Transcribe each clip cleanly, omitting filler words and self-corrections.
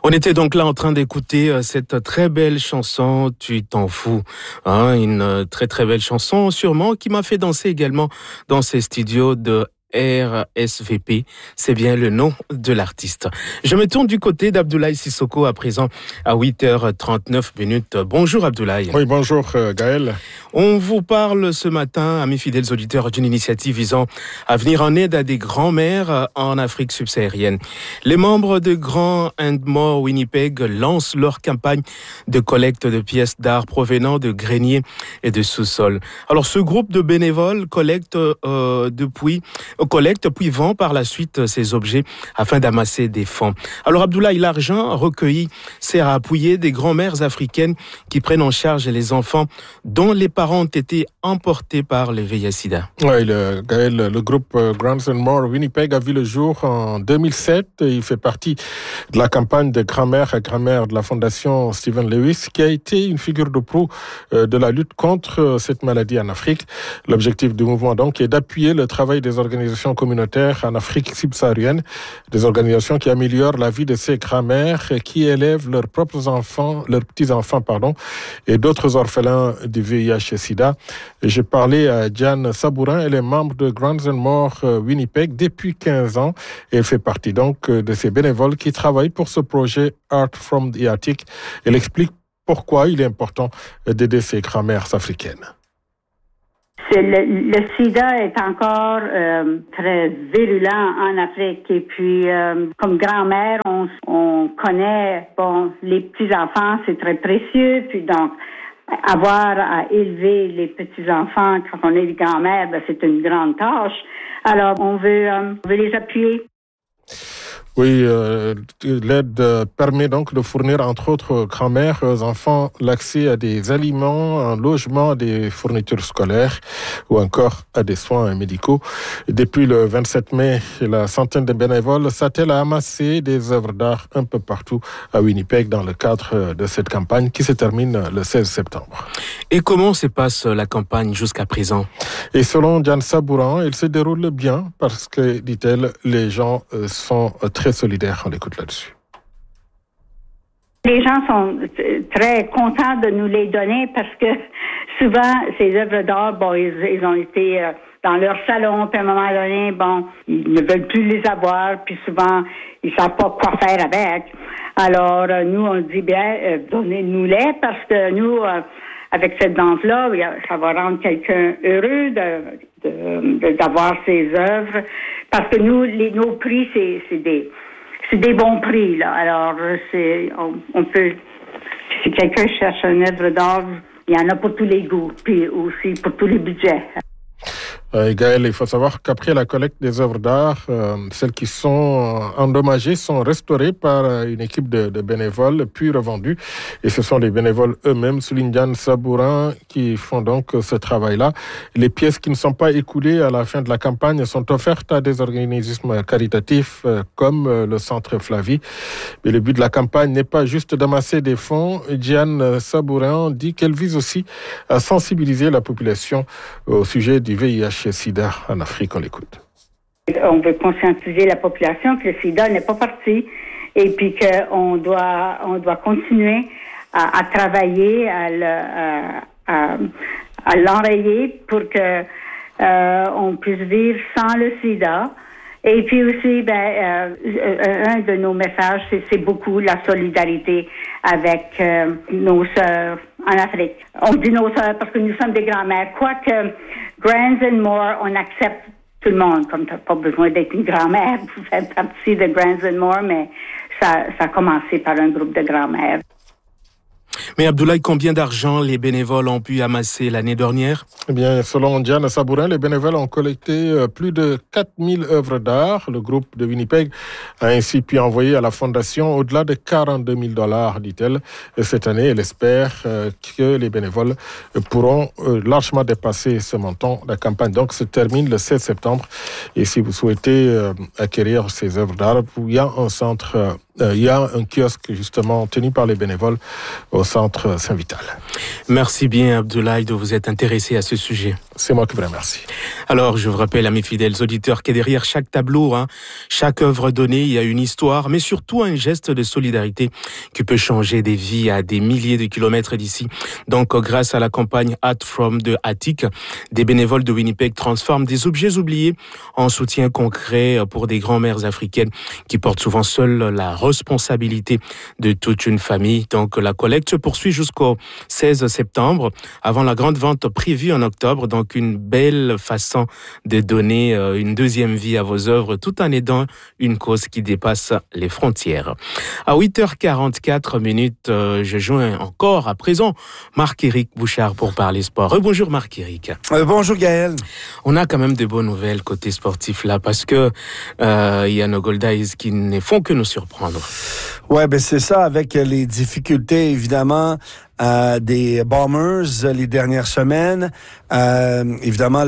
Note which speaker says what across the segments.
Speaker 1: On était donc là en train d'écouter cette très belle chanson « Tu t'en fous ». Une très très belle chanson sûrement qui m'a fait danser également dans ces studios de RSVP, c'est bien le nom de l'artiste. Je me tourne du côté d'Abdoulaye Sissoko à présent à 8h39. Bonjour Abdoulaye.
Speaker 2: Oui, bonjour Gaël.
Speaker 1: On vous parle ce matin, amis fidèles auditeurs, d'une initiative visant à venir en aide à des grands-mères en Afrique subsaharienne. Les membres de Grand and More Winnipeg lancent leur campagne de collecte de pièces d'art provenant de greniers et de sous-sols. Alors ce groupe de bénévoles collecte puis vend par la suite ces objets afin d'amasser des fonds. Alors Abdoulaye, l'argent recueilli sert à appuyer des grand-mères africaines qui prennent en charge les enfants dont les parents ont été emportés par le VIH-Sida.
Speaker 2: Oui, le groupe Grand and More Winnipeg a vu le jour en 2007. Il fait partie de la campagne de grand-mère à grand-mère de la fondation Stephen Lewis, qui a été une figure de proue de la lutte contre cette maladie en Afrique. L'objectif du mouvement donc est d'appuyer le travail des organisations communautaires en Afrique subsaharienne, des organisations qui améliorent la vie de ces grand-mères qui élèvent leurs propres enfants, leurs petits-enfants, et d'autres orphelins du VIH-Sida. J'ai parlé à Diane Sabourin, elle est membre de Grand and More Winnipeg depuis 15 ans et elle fait partie donc de ces bénévoles qui travaillent pour ce projet Art from the Attic. Elle explique pourquoi il est important d'aider ces grand-mères africaines.
Speaker 3: Le sida est encore très virulent en Afrique et puis comme grand-mère, on connaît, les petits-enfants, c'est très précieux, puis donc avoir à élever les petits-enfants quand on est grand-mère, c'est une grande tâche. Alors, on veut les appuyer.
Speaker 2: Oui, l'aide permet donc de fournir, entre autres grand-mères, aux enfants, l'accès à des aliments, un logement, à des fournitures scolaires ou encore à des soins médicaux. Depuis le 27 mai, la centaine de bénévoles s'attellent à amasser des œuvres d'art un peu partout à Winnipeg dans le cadre de cette campagne qui se termine le 16 septembre.
Speaker 1: Et comment se passe la campagne jusqu'à présent?
Speaker 2: Et selon Diane Sabourin, elle se déroule bien parce que, dit-elle, les gens sont très solidaires. On l'écoute là-dessus.
Speaker 3: Les gens sont très contents de nous les donner parce que souvent, ces œuvres d'art, ils ont été dans leur salon, puis à un moment donné, ils ne veulent plus les avoir, puis souvent, ils ne savent pas quoi faire avec. Alors, nous, on dit bien, donnez-nous-les parce que nous, avec cette danse-là, ça va rendre quelqu'un heureux d'avoir ces œuvres. Parce que nous, nos prix, c'est des bons prix, là. Alors, on peut, si quelqu'un cherche une œuvre d'art, il y en a pour tous les goûts, puis aussi pour tous les budgets.
Speaker 2: Gaël, il faut savoir qu'après la collecte des œuvres d'art, celles qui sont endommagées sont restaurées par une équipe de bénévoles, puis revendues. Et ce sont les bénévoles eux-mêmes, souligne Diane Sabourin, qui font donc ce travail-là. Les pièces qui ne sont pas écoulées à la fin de la campagne sont offertes à des organismes caritatifs comme le Centre Flavie. Mais le but de la campagne n'est pas juste d'amasser des fonds. Diane Sabourin dit qu'elle vise aussi à sensibiliser la population au sujet du VIH-Sida en Afrique. On l'écoute.
Speaker 3: On veut conscientiser la population que le sida n'est pas parti et puis qu'on doit continuer à travailler, à l'enrayer pour que on puisse vivre sans le sida. Et puis aussi, un de nos messages, c'est beaucoup la solidarité avec nos sœurs en Afrique. On dit nos sœurs parce que nous sommes des grand-mères. Quoique Grand and More, on accepte tout le monde. Comme t'as pas besoin d'être une grand-mère pour faire partie de Grand and More, mais ça a commencé par un groupe de grand-mères.
Speaker 1: Mais Abdoulaye, combien d'argent les bénévoles ont pu amasser l'année dernière?
Speaker 2: Eh bien, selon Diane Sabourin, les bénévoles ont collecté plus de 4000 œuvres d'art. Le groupe de Winnipeg a ainsi pu envoyer à la fondation au-delà de 42 000 $, dit-elle. Et cette année, elle espère que les bénévoles pourront largement dépasser ce montant. La campagne donc se termine le 16 septembre. Et si vous souhaitez acquérir ces œuvres d'art, il y a un centre il y a un kiosque justement tenu par les bénévoles au centre Saint-Vital.
Speaker 1: Merci bien Abdoulaye de vous être intéressé à ce sujet.
Speaker 2: C'est moi qui vous remercie.
Speaker 1: Alors, je vous rappelle, amis fidèles auditeurs, que derrière chaque tableau, chaque œuvre donnée, il y a une histoire, mais surtout un geste de solidarité qui peut changer des vies à des milliers de kilomètres d'ici. Donc, grâce à la campagne Art From de Attic, des bénévoles de Winnipeg transforment des objets oubliés en soutien concret pour des grand-mères africaines qui portent souvent seules la responsabilité de toute une famille. Donc, la collecte se poursuit jusqu'au 16 septembre, avant la grande vente prévue en octobre. Donc, une belle façon de donner une deuxième vie à vos œuvres tout en aidant une cause qui dépasse les frontières. À 8h44, je joins encore à présent Marc-Éric Bouchard pour parler sport. Rebonjour Marc-Éric.
Speaker 4: Bonjour Gaël.
Speaker 1: On a quand même de bonnes nouvelles côté sportif là parce que il y a nos Gold Eyes qui ne font que nous surprendre.
Speaker 4: Ouais, ben c'est ça, avec les difficultés évidemment des Bombers les dernières semaines. Évidemment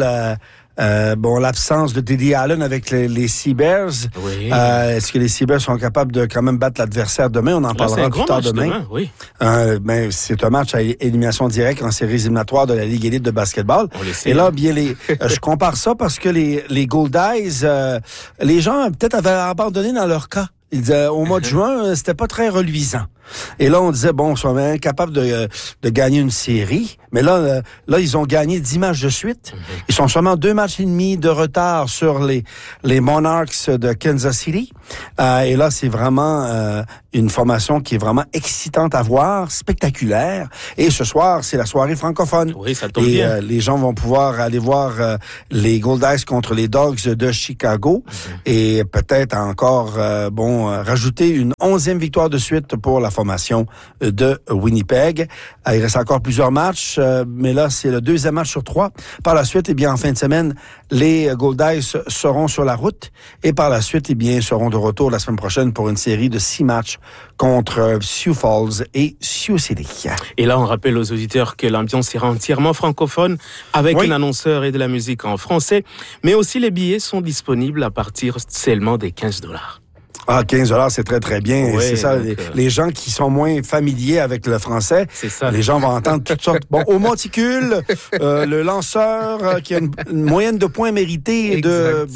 Speaker 4: l'absence de Didi Allen avec les Seabears.
Speaker 1: Oui.
Speaker 4: Est-ce que les Seabears sont capables de quand même battre l'adversaire demain? On en parlera plus tard demain.
Speaker 1: Oui.
Speaker 4: Ben, c'est un match à élimination directe en séries éliminatoires de la Ligue élite de basketball. Et là, bien je compare ça parce que les Gold Eyes, les gens peut-être avaient abandonné dans leur cas. Ils disaient, au mois de juin, c'était pas très reluisant. Et là, on disait, bon, on soit incapable de gagner une série. Mais là, ils ont gagné 10 matchs de suite. Ils sont seulement 2 matchs et demi de retard sur les Monarchs de Kansas City. Et là, c'est vraiment une formation qui est vraiment excitante à voir, spectaculaire. Et ce soir, c'est la soirée francophone.
Speaker 1: Oui, ça tombe bien.
Speaker 4: Et les gens vont pouvoir aller voir les Gold Eyes contre les Dogs de Chicago. Et peut-être encore, rajouter une 11e victoire de suite pour la formation de Winnipeg. Il reste encore plusieurs matchs, mais là, c'est le 2e match sur 3. Par la suite, en fin de semaine, les Gold Eyes seront sur la route et par la suite, seront de retour la semaine prochaine pour une série de 6 matchs contre Sioux Falls et Sioux City.
Speaker 1: Et là, on rappelle aux auditeurs que l'ambiance sera entièrement francophone avec un annonceur et de la musique en français, mais aussi les billets sont disponibles à partir seulement des $15.
Speaker 4: Ah, $15, c'est très, très bien.
Speaker 1: Ouais,
Speaker 4: c'est ça.
Speaker 1: Donc,
Speaker 4: les gens qui sont moins familiers avec le français,
Speaker 1: c'est ça.
Speaker 4: Les gens vont entendre toutes sortes. Bon, au monticule, le lanceur qui a une moyenne de points mérités de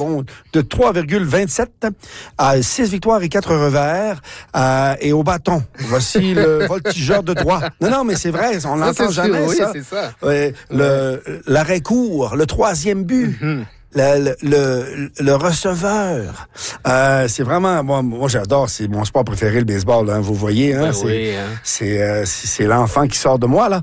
Speaker 4: 3,27 à 6 victoires et 4 revers. Et au bâton, voici le voltigeur de droit. Non, mais c'est vrai, on l'entend jamais, ça.
Speaker 1: Oui, c'est ça.
Speaker 4: L'arrêt court, le 3e but. Le receveur, c'est vraiment moi j'adore, c'est mon sport préféré, le baseball, hein, vous voyez, hein, c'est l'enfant qui sort de moi là.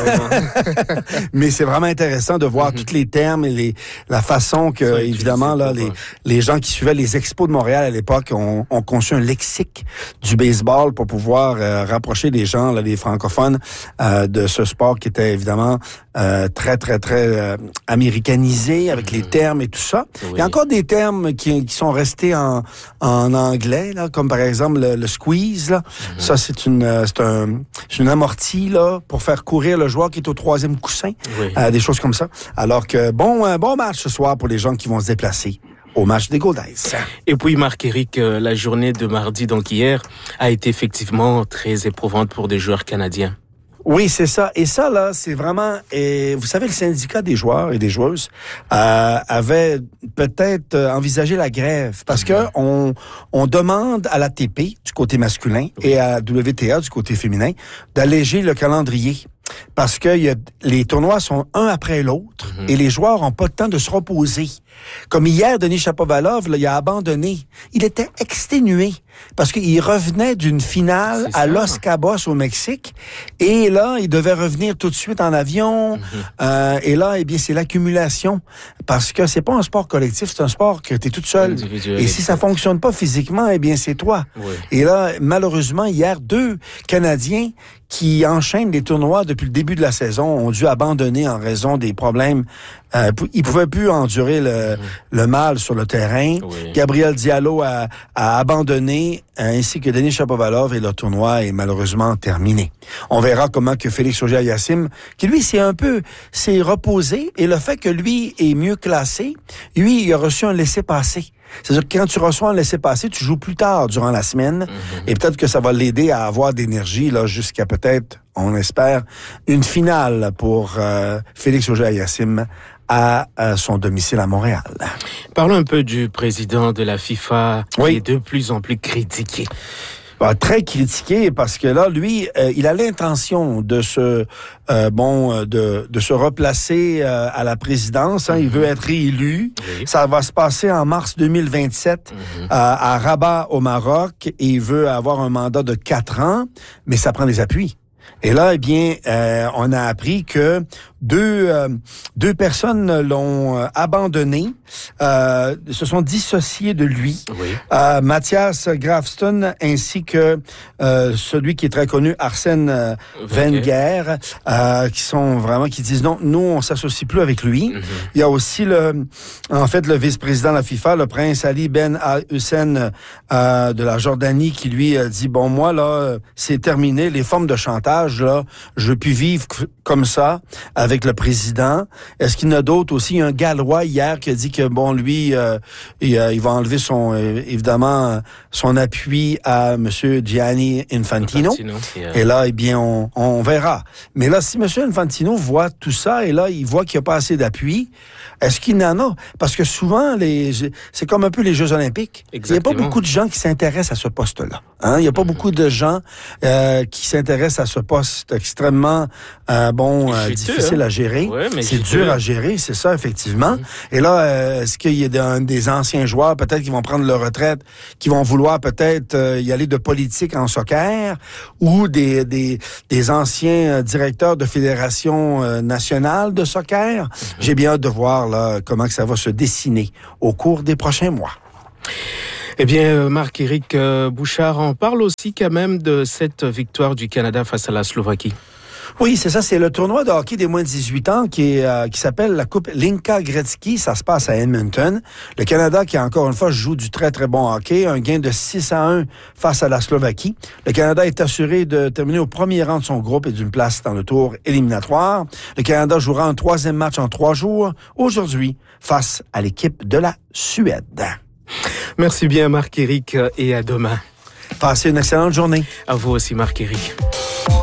Speaker 4: Mais c'est vraiment intéressant de voir tous les termes et la façon que évidemment là les gens qui suivaient les Expos de Montréal à l'époque ont conçu un lexique du baseball pour pouvoir rapprocher les gens là, les francophones de ce sport qui était évidemment très très très américanisé avec les termes et tout ça. Oui. Il y a encore des termes qui sont restés en anglais, là, comme par exemple le squeeze. Là. Ça, c'est une amortie là, pour faire courir le joueur qui est au 3e coussin. Oui. Des choses comme ça. Alors que bon match ce soir pour les gens qui vont se déplacer au match des Gold Eyes.
Speaker 1: Et puis Marc-Éric, la journée de mardi, donc hier, a été effectivement très éprouvante pour des joueurs canadiens.
Speaker 4: Oui, c'est ça. Et ça, là, c'est vraiment... vous savez, le syndicat des joueurs et des joueuses avait peut-être envisagé la grève parce que on demande à l'ATP du côté masculin et à WTA du côté féminin d'alléger le calendrier. Parce que les tournois sont un après l'autre et les joueurs n'ont pas le temps de se reposer. Comme hier, Denis Shapovalov, là, il a abandonné. Il était exténué parce qu'il revenait d'une finale à Los Cabos au Mexique et là, il devait revenir tout de suite en avion. Et là, c'est l'accumulation parce que c'est pas un sport collectif, c'est un sport que tu es toute seule. Et si ça fonctionne pas physiquement, c'est toi. Oui. Et là, malheureusement, hier, 2 Canadiens qui enchaînent les tournois depuis le début de la saison ont dû abandonner en raison des problèmes. Ils pouvaient plus endurer le mal sur le terrain. Oui. Gabriel Diallo a abandonné, ainsi que Denis Shapovalov, et le tournoi est malheureusement terminé. On verra comment que Félix Auger-Aliassime, qui lui s'est reposé, et le fait que lui est mieux classé, lui, il a reçu un laissez-passer. C'est-à-dire que quand tu reçois un laissez-passer, tu joues plus tard durant la semaine et peut-être que ça va l'aider à avoir d'énergie là jusqu'à peut-être, on espère, une finale pour Félix Auger-Aliassime à son domicile à Montréal.
Speaker 1: Parlons un peu du président de la FIFA qui est de plus en plus critiqué.
Speaker 4: Très critiqué parce que là, lui, il a l'intention de se de se replacer à la présidence. Il veut être réélu. Oui. Ça va se passer en mars 2027 à Rabat au Maroc et il veut avoir un mandat de 4 ans, mais ça prend des appuis. Et là, eh bien, on a appris que deux personnes l'ont abandonné, se sont dissociés de lui. Oui. Mathias Grafston ainsi que celui qui est très connu, Arsène Wenger, qui disent non, nous on s'associe plus avec lui. Il y a aussi le vice-président de la FIFA, le prince Ali Ben Al-Hussein de la Jordanie, qui lui dit bon, moi là, c'est terminé, les formes de chantage là, je veux plus vivre comme ça avec le président. Est-ce qu'il y en a d'autres aussi? Il y a un Gallois hier qui a dit que bon, lui, il va enlever évidemment son appui à Monsieur Gianni Infantino. Et là, eh bien, on verra. Mais là, si Monsieur Infantino voit tout ça et là, il voit qu'il n'y a pas assez d'appui, est-ce qu'il en a? Parce que souvent, c'est comme un peu les Jeux Olympiques. Exactement. Il n'y a pas beaucoup de gens qui s'intéressent à ce poste-là. Il n'y a pas beaucoup de gens qui s'intéressent à ce poste extrêmement difficile à gérer. Ouais, c'est dur à gérer, c'est ça, effectivement. Et là, est-ce qu'il y a des anciens joueurs, peut-être, qui vont prendre leur retraite, qui vont vouloir peut-être y aller de politique en soccer, ou des anciens directeurs de fédération nationale de soccer? J'ai bien hâte de voir là comment que ça va se dessiner au cours des prochains mois.
Speaker 1: Eh bien, Marc-Éric Bouchard, on parle aussi quand même de cette victoire du Canada face à la Slovaquie.
Speaker 4: Oui, c'est ça. C'est le tournoi de hockey des moins de 18 ans qui s'appelle la Coupe Linka Gretzky. Ça se passe à Edmonton. Le Canada, qui encore une fois joue du très, très bon hockey. Un gain de 6-1 face à la Slovaquie. Le Canada est assuré de terminer au premier rang de son groupe et d'une place dans le tour éliminatoire. Le Canada jouera un 3e match en 3 jours, aujourd'hui, face à l'équipe de la Suède.
Speaker 1: Merci bien, Marc-Éric, et à demain.
Speaker 4: Passez une excellente journée.
Speaker 1: À vous aussi, Marc-Éric.